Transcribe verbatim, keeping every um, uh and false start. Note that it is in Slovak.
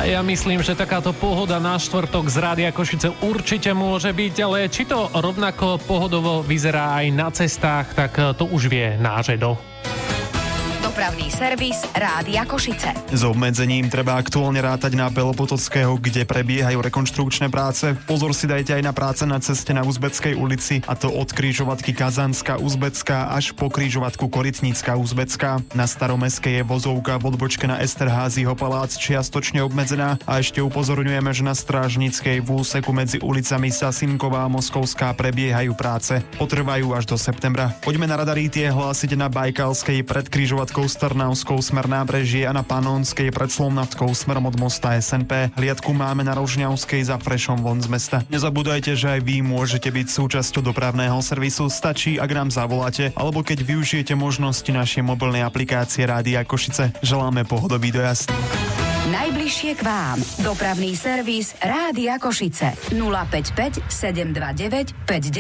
A ja myslím, že takáto pohoda na štvrtok z Rádia Košice určite môže byť, ale či to rovnako pohodovo vyzerá aj na cestách, tak to už vie náš Edo. Dopravný servis Rádia Košice. S obmedzením treba aktuálne rátať na Belopotockého, kde prebiehajú rekonštrukčné práce. Pozor si dajte aj na práce na ceste na Uzbeckej ulici, a to od križovatky Kazanská Uzbecká až po križovatku Korytnícka Uzbecká. Na Staromestskej je vozovka v odbočke na Esterházyho palác čiastočne obmedzená a ešte upozorňujeme, že na Strážnickej v úseku medzi ulicami Sasinková a Moskovská prebiehajú práce. Potrvajú až do septembra. Poďme na radary, tie hlásite na Bajkalskej pred križovatkou Strnavskou smer Nábrežie a na Panonskej pred Slovnavskou smerom od mosta es en pé. Hliadku máme na Rožňavskej za Frešom von z mesta. Nezabúdajte, že aj vy môžete byť súčasťou dopravného servisu. Stačí, ak nám zavoláte, alebo keď využijete možnosti našej mobilnej aplikácie Rádia Košice. Želáme pohodový dojazd. Najbližšie k vám. Dopravný servis Rádia Košice. nula päť päť sedem dva deväť päť